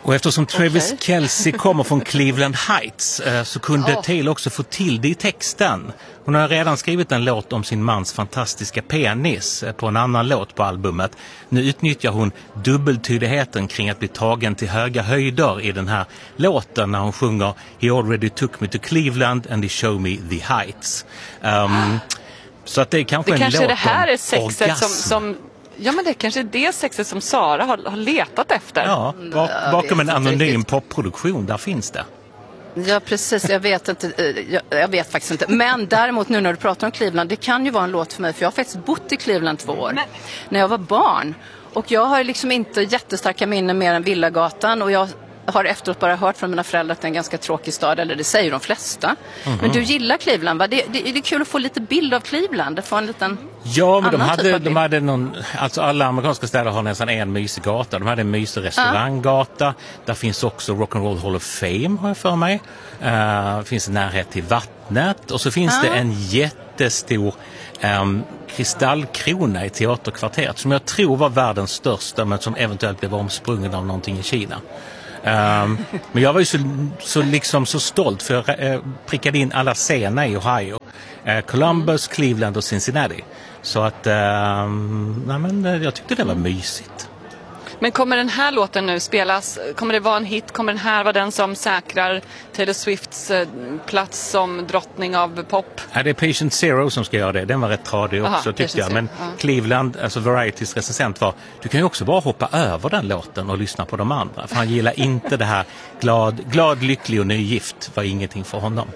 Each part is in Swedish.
Och eftersom Travis Kelce kommer från Cleveland Heights så kunde Taylor också få till det i texten. Hon har redan skrivit en låt om sin mans fantastiska penis på en annan låt på albumet. Nu utnyttjar hon dubbeltydigheten kring att bli tagen till höga höjder i den här låten när hon sjunger He already took me to Cleveland and he showed me the heights. Så att det är kanske en låt om det här är sexet orgasm. som ja, men det kanske är det sexet som Sara har letat efter. Ja, bakom en anonym popproduktion, där finns det. Ja, precis. Jag vet inte. Jag vet faktiskt inte. Men däremot nu när du pratar om Cleveland, det kan ju vara en låt för mig. För jag har faktiskt bott i Cleveland 2 år. När jag var barn. Och jag har liksom inte jättestarka minnen mer än Villagatan. Och jag har efteråt bara hört från mina föräldrar att det är en ganska tråkig stad. Eller det säger de flesta. Men du gillar Cleveland, va? Det är kul att få lite bild av Cleveland. Få en liten... Ja, men de hade någon, alltså alla amerikanska städer har nästan en mysig gata. De hade en mysig restauranggata. Där finns också Rock'n'Roll Hall of Fame, har jag för mig. Finns en närhet till vattnet. Och så finns det en jättestor kristallkrona i teaterkvarteret som jag tror var världens största, men som eventuellt blev omsprungen av någonting i Kina. Men jag var ju så stolt för jag prickade in alla scener i Ohio. Columbus, Cleveland och Cincinnati. Så att jag tyckte det var mysigt. Men kommer den här låten nu spelas? Kommer det vara en hit? Kommer den här vara den som säkrar Taylor Swifts plats som drottning av pop? Ja, det är Patient Zero som ska göra det. Den var rätt tradig också, tyckte jag. Men Cleveland, alltså Varieties recensent var, du kan ju också bara hoppa över den låten och lyssna på de andra. För han gillar inte det här glad, lycklig och nygift. Var ingenting för honom.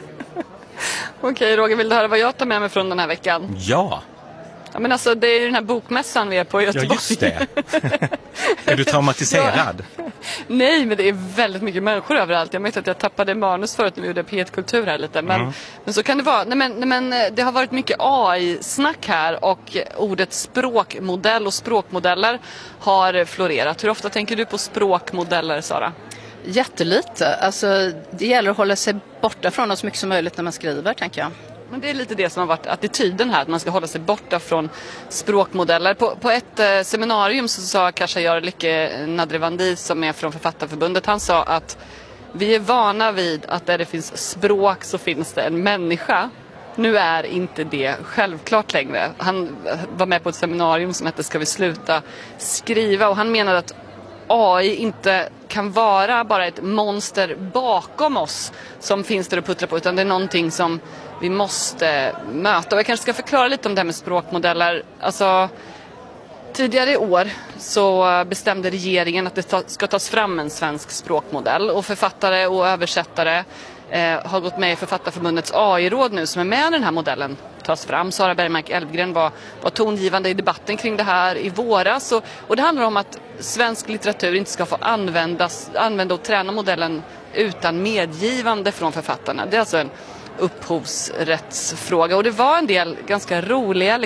Okej, Roger, vill du höra vad jag tar med mig från den här veckan? Ja. Ja, men alltså, det är ju den här bokmässan vi är på i Göteborg. Ja, just det. Är du traumatiserad? Nej, men det är väldigt mycket människor överallt. Jag märkte att jag tappade manus förut när vi gjorde P1-kultur här lite. Men så kan det vara. Nej, men det har varit mycket AI-snack här och ordet språkmodell och språkmodeller har florerat. Hur ofta tänker du på språkmodeller, Sara? Jättelite. Alltså, det gäller att hålla sig borta från oss så mycket som möjligt när man skriver, tänker jag. Men det är lite det som har varit attityden här, att man ska hålla sig borta från språkmodeller. På ett seminarium så sa Kasha Jarlicke Nadrivandi, som är från Författarförbundet, han sa att vi är vana vid att där det finns språk så finns det en människa. Nu är inte det självklart längre. Han var med på ett seminarium som hette Ska vi sluta skriva? Och han menade att AI inte kan vara bara ett monster bakom oss som finns där och puttrar på, utan det är någonting som vi måste möta. Och jag kanske ska förklara lite om det här med språkmodeller. Alltså, tidigare i år så bestämde regeringen att det ska tas fram en svensk språkmodell. Och författare och översättare har gått med i Författarförbundets AI-råd nu som är med i den här modellen tas fram. Sara Bergmark Elfgren var tongivande i debatten kring det här i våras. Och det handlar om att svensk litteratur inte ska få använda och träna modellen utan medgivande från författarna. Det är alltså en upphovsrättsfråga. Och det var en del ganska roliga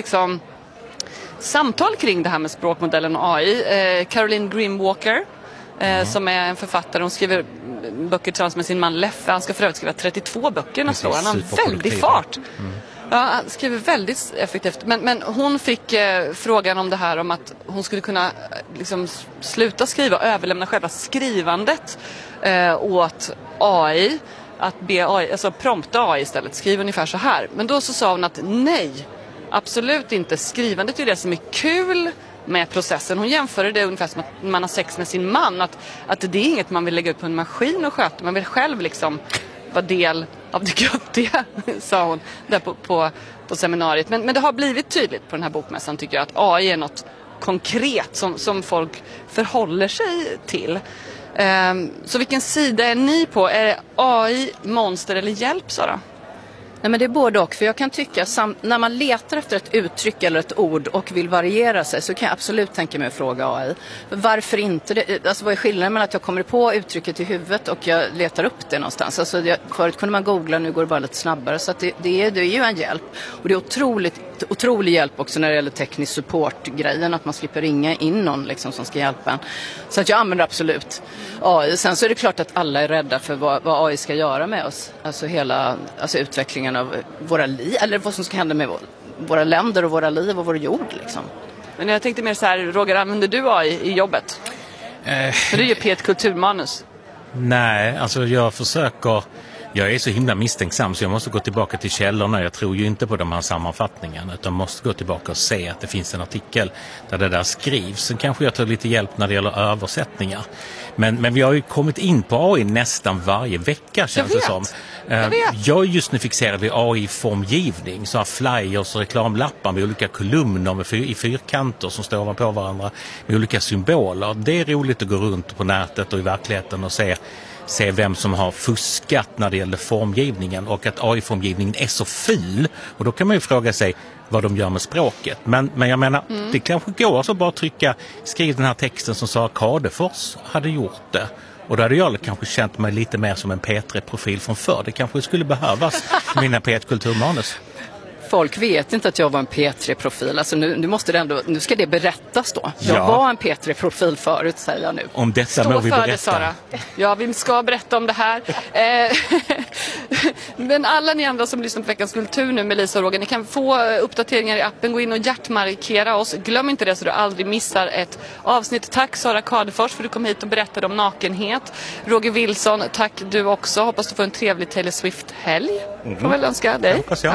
samtal kring det här med språkmodellen och AI. Caroline Grimwalker som är en författare, hon skriver böcker tillsammans med sin man Leffe. Han ska för övrigt skriva 32 böcker nästa år. Han har väldigt fart. Ja, han skriver väldigt effektivt. Men hon fick frågan om det här om att hon skulle kunna sluta skriva och överlämna själva skrivandet åt AI. Att be AI, alltså prompta AI istället, skriva ungefär så här. Men då så sa hon att nej, absolut inte. Skrivandet är det som är kul med processen. Hon jämförde det ungefär som att man har sex med sin man. Att det är inget man vill lägga ut på en maskin och sköta. Man vill själv vara del av det göttiga, sa hon där på seminariet. Men det har blivit tydligt på den här bokmässan, tycker jag, att AI är något konkret som folk förhåller sig till. Så vilken sida är ni på? Är det AI, monster eller hjälp, Sara? Nej, men det är både och. För jag kan tycka, när man letar efter ett uttryck eller ett ord och vill variera sig, så kan jag absolut tänka mig att fråga AI. Varför inte? Alltså, vad är skillnaden mellan att jag kommer på uttrycket i huvudet och jag letar upp det någonstans? Alltså, förut kunde man googla, nu går det bara lite snabbare. Så att det är ju en hjälp. Och det är otrolig hjälp också när det gäller teknisk support-grejen. Att man slipper ringa in någon som ska hjälpa en. Så att jag använder absolut AI. Sen så är det klart att alla är rädda för vad AI ska göra med oss. Alltså utvecklingen av våra liv, eller vad som ska hända med våra länder och våra liv och vår jord. Men jag tänkte mer så här, Roger, använder du AI i jobbet? För det är ju P1 Kulturmanus. Nej, alltså jag är så himla misstänksam så jag måste gå tillbaka till källorna. Jag tror ju inte på de här sammanfattningarna utan måste gå tillbaka och se att det finns en artikel där det där skrivs. Sen kanske jag tar lite hjälp när det gäller översättningar. Men vi har ju kommit in på AI nästan varje vecka känns det som. Jag är just nu fixerad vid AI-formgivning. Så här flyers och reklamlappar med olika kolumner i fyrkanter som står ovanpå varandra med olika symboler. Det är roligt att gå runt på nätet och i verkligheten och se vem som har fuskat när det gäller formgivningen och att AI-formgivningen är så ful. Och då kan man ju fråga sig vad de gör med språket. Men jag menar, det kanske går så bara skriv den här texten som Sara Kadefors hade gjort det. Och då hade jag kanske känt mig lite mer som en P3-profil från förr. Det kanske skulle behövas i mina P1 Kulturmanus. Folk vet inte att jag var en P3-profil. Alltså nu ska det berättas då. Jag var en P3-profil förut, säger jag nu. Om detta må vi berätta. Det, Sara. Ja, vi ska berätta om det här. Men alla ni andra som lyssnar på Veckans Kultur nu med Lisa och Roger, ni kan få uppdateringar i appen. Gå in och hjärtmarkera oss. Glöm inte det så du aldrig missar ett avsnitt. Tack Sara Kadefors för att du kom hit och berättade om nakenhet. Roger Wilson, tack du också. Hoppas du får en trevlig Taylor Swift-helg. Får väl önska dig.